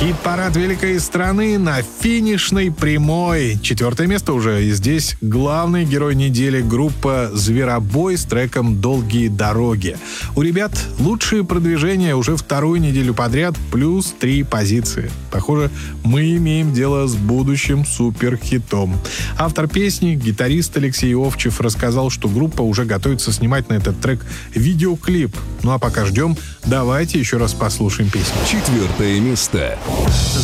Хит-парад великой страны на финишной прямой. 4 место уже. И здесь главный герой недели — группа «Зверобой» с треком «Долгие дороги». У ребят лучшие продвижения уже 2-ю неделю подряд, плюс 3 позиции. Похоже, мы имеем дело с будущим суперхитом. Автор песни, гитарист Алексей Овчев, рассказал, что группа уже готовится снимать на этот трек видеоклип. Ну а пока ждем, давайте еще раз послушаем песню. 4 место.